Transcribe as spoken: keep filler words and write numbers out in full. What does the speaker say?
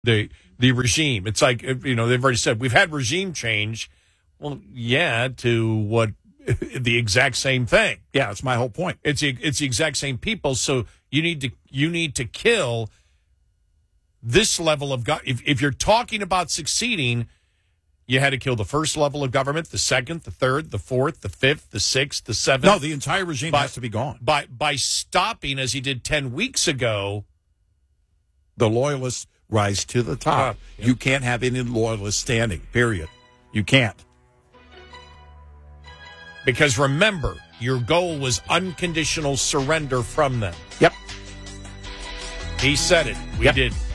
the the regime. It's like, you know, they've already said we've had regime change. Well, yeah, to what the exact same thing. Yeah, that's my whole point. It's the, it's the exact same people. So you need to you need to kill this level of God. If if you're talking about succeeding, you had to kill the first level of government, the second, the third, the fourth, the fifth, the sixth, the seventh. No, the entire regime by, has to be gone. By by stopping, as he did ten weeks ago, the loyalists rise to the top. Uh, yeah. You can't have any loyalists standing, period. You can't. Because remember, your goal was unconditional surrender from them. Yep. He said it. We yep. did.